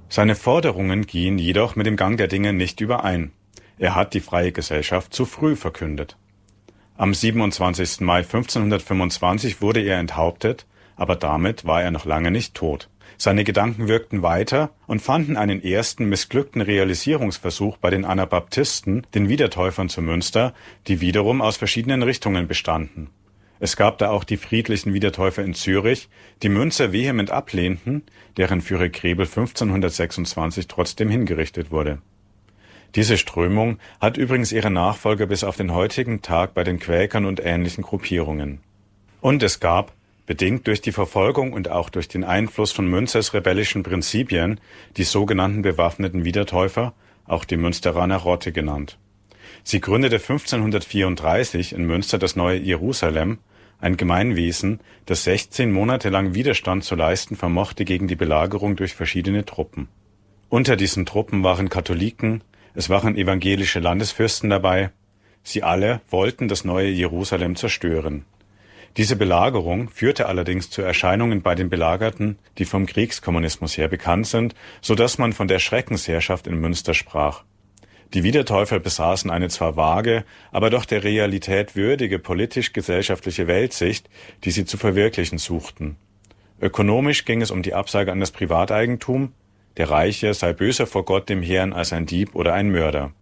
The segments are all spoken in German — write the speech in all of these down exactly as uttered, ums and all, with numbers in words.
Seine Forderungen gehen jedoch mit dem Gang der Dinge nicht überein. Er hat die freie Gesellschaft zu früh verkündet. Am siebenundzwanzigsten Mai fünfzehnhundertfünfundzwanzig wurde er enthauptet, aber damit war er noch lange nicht tot. Seine Gedanken wirkten weiter und fanden einen ersten missglückten Realisierungsversuch bei den Anabaptisten, den Wiedertäufern zu Münster, die wiederum aus verschiedenen Richtungen bestanden. Es gab da auch die friedlichen Wiedertäufer in Zürich, die Münzer vehement ablehnten, deren Führer Krebel fünfzehnhundertsechsundzwanzig trotzdem hingerichtet wurde. Diese Strömung hat übrigens ihre Nachfolger bis auf den heutigen Tag bei den Quäkern und ähnlichen Gruppierungen. Und es gab, bedingt durch die Verfolgung und auch durch den Einfluss von Münzers rebellischen Prinzipien, die sogenannten bewaffneten Wiedertäufer, auch die Münsteraner Rotte genannt. Sie gründete fünfzehnhundertvierunddreißig in Münster das neue Jerusalem, ein Gemeinwesen, das sechzehn Monate lang Widerstand zu leisten vermochte gegen die Belagerung durch verschiedene Truppen. Unter diesen Truppen waren Katholiken, es waren evangelische Landesfürsten dabei. Sie alle wollten das neue Jerusalem zerstören. Diese Belagerung führte allerdings zu Erscheinungen bei den Belagerten, die vom Kriegskommunismus her bekannt sind, so dass man von der Schreckensherrschaft in Münster sprach. Die Wiedertäufer besaßen eine zwar vage, aber doch der Realität würdige politisch-gesellschaftliche Weltsicht, die sie zu verwirklichen suchten. Ökonomisch ging es um die Absage an das Privateigentum, der Reiche sei böser vor Gott dem Herrn als ein Dieb oder ein Mörder.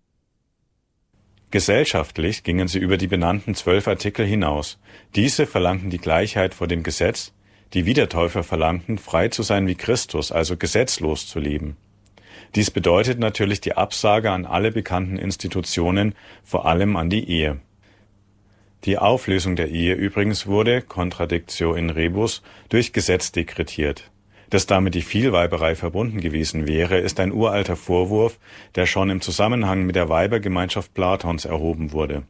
Gesellschaftlich gingen sie über die benannten zwölf Artikel hinaus. Diese verlangten die Gleichheit vor dem Gesetz, die Wiedertäufer verlangten, frei zu sein wie Christus, also gesetzlos zu leben. Dies bedeutet natürlich die Absage an alle bekannten Institutionen, vor allem an die Ehe. Die Auflösung der Ehe übrigens wurde, contradictio in rebus, durch Gesetz dekretiert. Dass damit die Vielweiberei verbunden gewesen wäre, ist ein uralter Vorwurf, der schon im Zusammenhang mit der Weibergemeinschaft Platons erhoben wurde.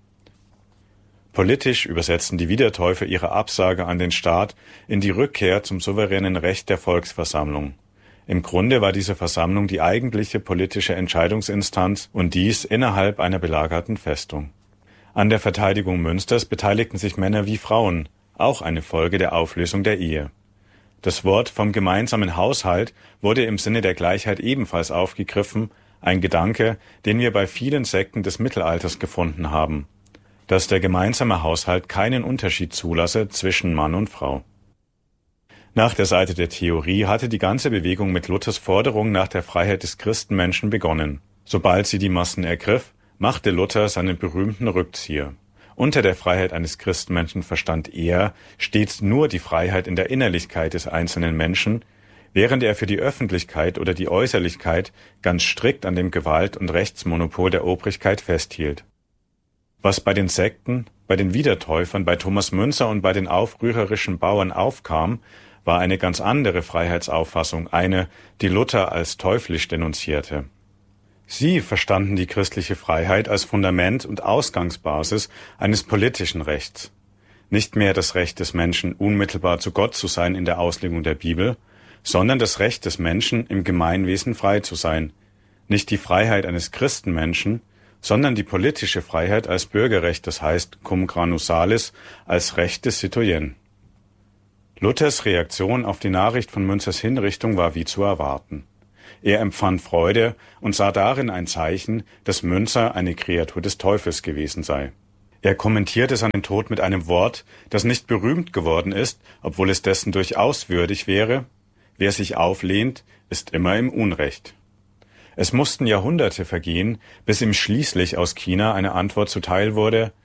Politisch übersetzten die Wiedertäufer ihre Absage an den Staat in die Rückkehr zum souveränen Recht der Volksversammlung. Im Grunde war diese Versammlung die eigentliche politische Entscheidungsinstanz und dies innerhalb einer belagerten Festung. An der Verteidigung Münsters beteiligten sich Männer wie Frauen, auch eine Folge der Auflösung der Ehe. Das Wort vom gemeinsamen Haushalt wurde im Sinne der Gleichheit ebenfalls aufgegriffen, ein Gedanke, den wir bei vielen Sekten des Mittelalters gefunden haben, dass der gemeinsame Haushalt keinen Unterschied zulasse zwischen Mann und Frau. Nach der Seite der Theorie hatte die ganze Bewegung mit Luthers Forderung nach der Freiheit des Christenmenschen begonnen. Sobald sie die Massen ergriff, machte Luther seinen berühmten Rückzieher. Unter der Freiheit eines Christenmenschen verstand er stets nur die Freiheit in der Innerlichkeit des einzelnen Menschen, während er für die Öffentlichkeit oder die Äußerlichkeit ganz strikt an dem Gewalt- und Rechtsmonopol der Obrigkeit festhielt. Was bei den Sekten, bei den Wiedertäufern, bei Thomas Müntzer und bei den aufrührerischen Bauern aufkam, war eine ganz andere Freiheitsauffassung, eine, die Luther als teuflisch denunzierte. Sie verstanden die christliche Freiheit als Fundament und Ausgangsbasis eines politischen Rechts. Nicht mehr das Recht des Menschen, unmittelbar zu Gott zu sein in der Auslegung der Bibel, sondern das Recht des Menschen, im Gemeinwesen frei zu sein. Nicht die Freiheit eines Christenmenschen, sondern die politische Freiheit als Bürgerrecht, das heißt cum grano salis, als Recht des Citoyen. Luthers Reaktion auf die Nachricht von Münzers Hinrichtung war wie zu erwarten. Er empfand Freude und sah darin ein Zeichen, dass Münzer eine Kreatur des Teufels gewesen sei. Er kommentierte seinen Tod mit einem Wort, das nicht berühmt geworden ist, obwohl es dessen durchaus würdig wäre: Wer sich auflehnt, ist immer im Unrecht. Es mussten Jahrhunderte vergehen, bis ihm schließlich aus China eine Antwort zuteil wurde: